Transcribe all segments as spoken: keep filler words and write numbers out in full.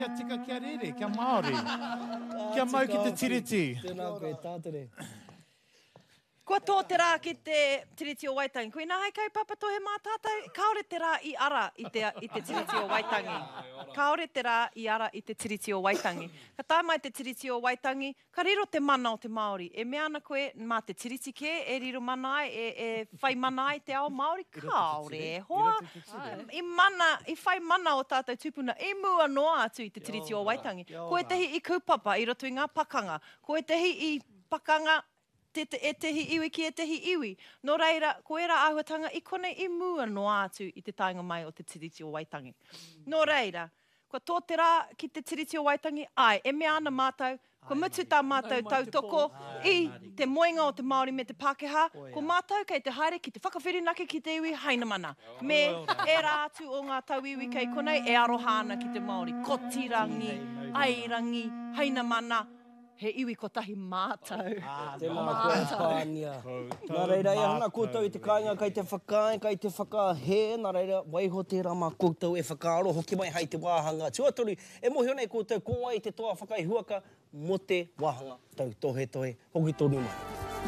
Kia tika kia rere, kia Māori. Kia mau ki te tiriti. Tēnā koe, tātere. Kua tō te rā ki te tiriti o Waitangi. Koe nā hei kaupapa tō he mā tātou. Kaore te rā i ara i te, i te tiriti o Waitangi. Kaore te rā i ara i te tiriti o Waitangi. Ka tā mai te tiriti o Waitangi, ka riro te mana o te Māori. E mea ana koe, mā te tiriti ke, e riro mana ai, e, e whai mana ai te ao Māori. Kaore, hoa. I mana, i whai mana o tātou tupuna. E mua noa atu i te tiriti o Waitangi. Koe tehi i kaupapa i roto i ngā pakanga. Koe tehi i pakanga Te, te, e tehi iwi ki e tehi iwi. Nō reira, ko era āhuatanga i konei i mua noa atu i te tainga mai o te tiriti o Waitangi. Nō reira, kua tō te rā ki te tiriti o Waitangi, ai, e mea ana mātou, ko mutu tā mātou tautoko i te moenga o te Māori me te Pākehā, ko mātou kei te haere ki te whakawhirinake ki te iwi haina mana. Me e rā atu o ngā tau iwi kei konei e arohana ki te Māori. Kotirangi, airangi, haina mana, he iwi ko tahi mātou. Tēnā koe pānia. Nā reira, e hana koutou i te kāinga kei te whakae, kei te whakahē. Nā reira, waiho tērā mā koutou e whakaaro, hoki mai hei te wāhanga. Tuatori, e mohi ona e koutou koa i te toa whakaihuaka mo te wāhanga tau tohe tohe. Hoki tōru mai.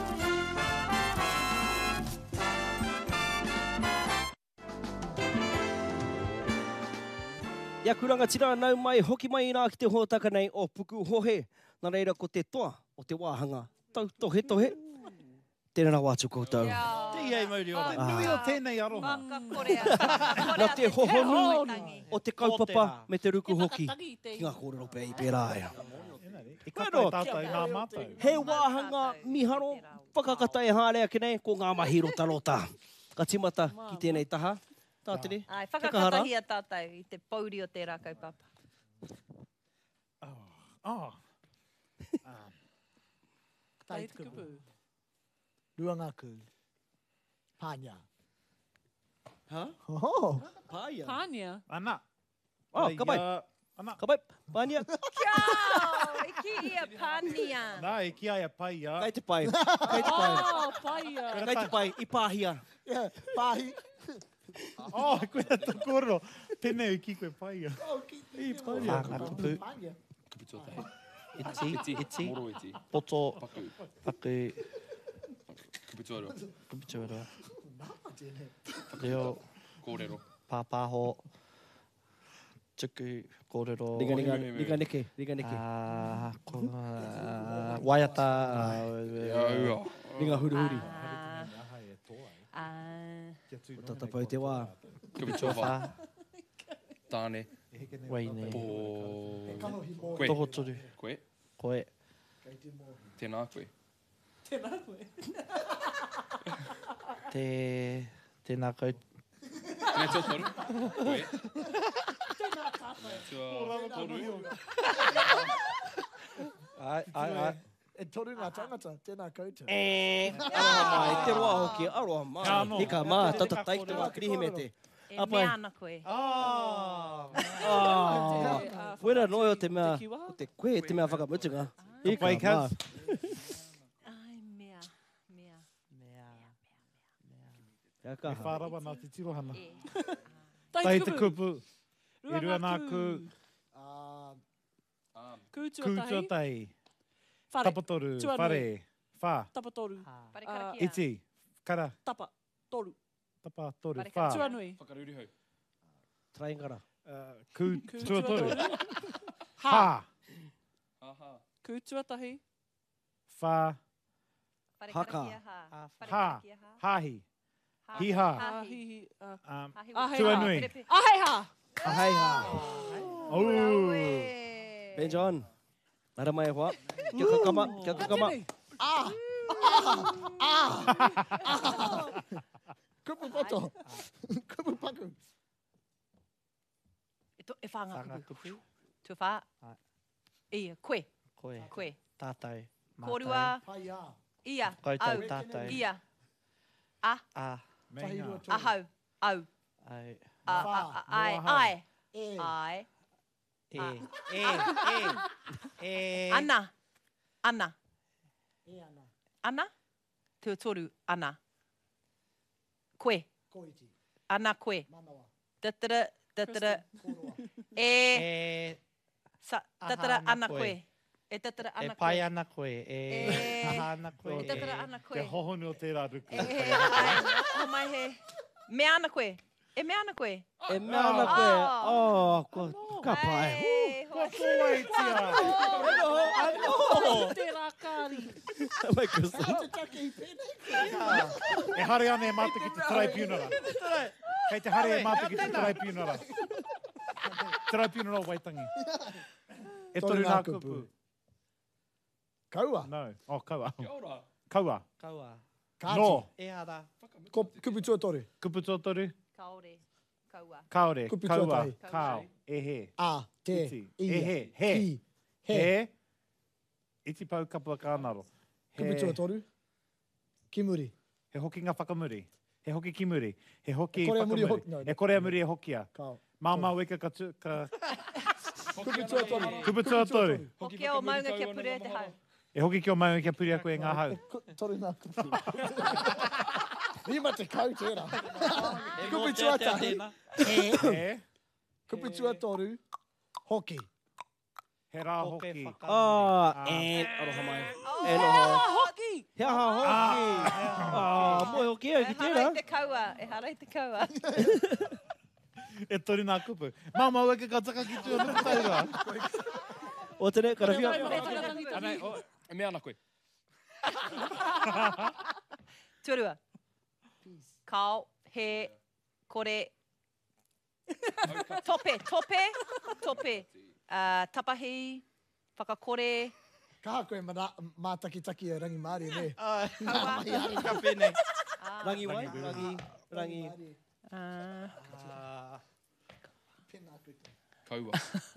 Ia kuranga tira nau mai, hoki mai nā ki te hōtaka nei o Puku Hohe. Nā reira ko te toa o te wāhanga tau tohe tohe. Tēnā wātu koutou. Te iei mauri o te nui o tēnei aroha. Nā te hoho nui o te kaupapa me te ruku hoki. Ki ngā kōrero pē i pērā ea. I katai tātou ngā mātou. He wāhanga miharo, whakakatai hārea ki nei, ko ngā mahiro talota. Ka timata ki tēnei taha. Tātere, Ai, whakakatahia tātou i te pauri o tērā kaupapa. Oh. Taitukupu. Ruangaku. Pānia. Ha? Oh. Pāia. Pānia. Ana. Oh, ka bai. Ana. Ka bai, pānia. Kiao! I ki ia pānia. Nā, e ki aia pai ia. Kei te pai. Kei te pai. Oh, paia. Kei te pai, i pāhia. Yeah, pāhi. Oh, koe ata koro. Tēnei ki koe pai ia. I pai ia. Whāngakupu. Pānia. Iti, iti, Moro iti. poto, Paku. paku, Kuputuarua. kuputuarua. Reo, Kōrero. pāpāho, tuku, kōrero. Ringa, ringa, ringa neke, ringa neke. Ah, ko, ah, waiata. Ia ua. Ringa huri-huri. Ah, Tatapau te wā. Kuputuarua. Tāne. Waine. Po... Koe. Toho turu. Koe. Koe. Tēnā koe. Tēnā koe. Te, tēnā kau. Tēnā tō toru. Koe. Tēnā tātou. Tua toru. Ai, ai, ai. E toru ngā tangata, tēnā koutou. E, aroha mai, te roa hoki, aroha mai. Kāno. Hika mā, tatatai ki te wā kirihimete. e Apai. mea ana koe. Ah. Ah, wera noi o te mea, Te kiwa. o te koe, te mea whakamutunga. Hika pai, mā. Kaz. Ai, mea, mea. Kia E kaha. whārawa nā te tirohana. E. Tai te kupu. E rua nā ku. Ah, Kūtuatai. Whare. Tapatoru. Tuanui. Whare. Whā. Tapatoru. Pare Ah, karakia. Iti. Kara. Tapa. Toru. Tapa toru. Pare Whā. Tuanui. Whakaruri hau. Traingara. Uh, Kū Kū tuatoru. tuatoru. Hā. Ha ha. Kūtuatahi. Whā. Pare Haka. karakia ha. Pare Hā. karakia ha. Hāhi. Ha. Hiha. Ah, Hahi. hihi. ah. Um, Hahi Ahei wa- Tuanui. Perepe. Aheiha. Aheiha. oh. Aue. Ben John. Nara mai hoa. Kia kakama. Kia kakama. kupu poto. Kupu paku. E to- e whanga Whanga kupu. kupu. Tu wha. Ai. Ia, koe. Koe. Koe. Tātou. Korua. Pai ā. Ia. Koutou Au. tātou. Ia. A. Ah, Meinga. Ahau. Au. ai. A. Wha. a- a- Ai. Noa hau. Ai. E. Ai. E. Ah. E. E. E. Ana. Ana. E ana. Ana. Te toru. Ana. Koe. Koiti. Ana koe. Manawa. Tatara. Tatara. Koroa. E. E. Sa, Aha tatara ana ana koe. koe. E tatara E ana pai koe. ana koe. E E- aha ana koe. E tatara ana Te koe. hohonu o tērā ruku. E he ai, o mai he. Me ana koe. E me ana koe. E mea ana koe. Oh, ko, ka pai. Ai, Kua kōai tia. Tērā kāri. Mai kusa. Te take i pēnei. E hare ana e mātu ki te tarai piunara. Kei te hare e mātu ki te tarai piunara. Tarai piunara o Waitangi. E toru nā kupu. Kaua. No. Oh, kaua. Kia ora. Kaua. Kaua. Kāti. No. E ara. Ko, kupu tua toru. Kupu tō toru. Kaore. Kaua. Kaore. Kupu Kaua. tuatahi. Kao. E he. A, te, Iti. ia, E he. He. ki, he. He. Iti pau kapua kānaro. Kupu tua toru. Kimuri. He hoki ngā whakamuri. He hoki kimuri. He hoki E korea muri e whakamuri. hoki- no, E korea muri e hokia. Kao. Mau mau eka ka... tu- ka Kupu tua toru. kupu tua toru. Hoki o maunga kia pure te hau. E hoki ki o mai kia puri a koe ngā hau. E ku- Toru nā kupu. Rima te kau tērā. Kupu tua tahi. He. He. Kupu tua toru. Hoki. He rā Hoke hoki. whaka. Ah, e aroha mai. E noho. Hoki! He aha hoki. Ah, moe hoki e E ki harai tērā. te kaua. E harai te kaua. E toru nā kupu. Mau mau eka ka taka ki tua nuku taura. O tene, karawhia. Anei, o, e me ana koe. Tuarua. Kao, he, kore. Tope, tope, tope. Uh, tapahi, whakakore. Kaha koe mana, mātaki-taki e rangi Māori, ne? Kaua. Ka pēnei. Rangi wai, rangi, rangi. Uh, Ah, Kaua.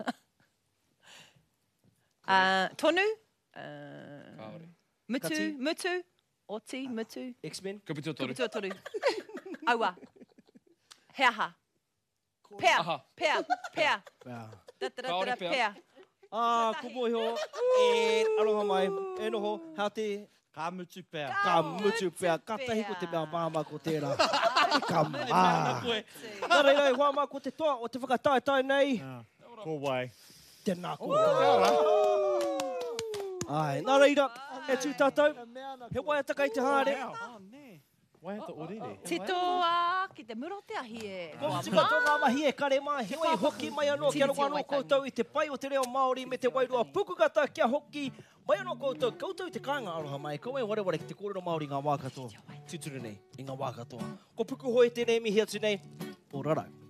uh, tonu. Uh, Kaore. mutu, Kati. mutu. Oti, mutu. X-Men. Kupu tua toru. Kuputua toru. Aua. He aha. Pea. Aha. Pea. Pea. Wow. Tataratara Kaore pea. pea. Ah, ko moe ho. E aroha mai. E noho. Hea te ka mutu pēr. ka mutu pēr. Ka tahi ko te mea māma ko tērā. Ka Ana mā. koe. Nā rei rei, hoa mā ko te toa o te whakatai tai nei. Ko wai. Tēnā ko. Ai, nā reira, e tū tātou. He wai ataka i te hāre. Oh, ne. Wai ata orere. Te toa ki te muro te ahi e. Ko tika tō ngā mahi e kare mā, he wai hoki mai anō kia rongo anō koutou i te pai o te reo Māori me te wairua pukukata kia hoki. Mai anō koutou, koutou i te kāinga aroha mai, ko mai ware ware ki te kōrero Māori ngā wākatoa. Tuturu nei, i ngā wākatoa. Ko puku hoi tēnei mi hea tu nei, o rarau.